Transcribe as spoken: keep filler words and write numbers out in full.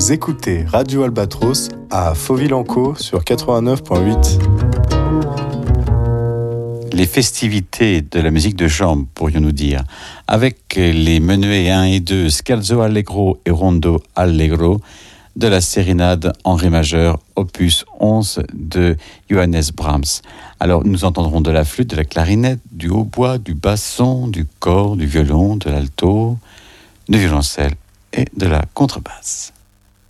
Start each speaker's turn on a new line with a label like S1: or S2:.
S1: Vous écoutez Radio Albatros à Fauville-en-Caux sur quatre-vingt-neuf virgule huit.
S2: Les festivités de la musique de chambre, pourrions-nous dire, avec les menuets un et deux, Scalzo Allegro et Rondo Allegro, de la sérénade en ré majeur, opus onze de Johannes Brahms. Alors, nous entendrons de la flûte, de la clarinette, du hautbois, du basson, du cor, du violon, de l'alto, du violoncelle et de la contrebasse.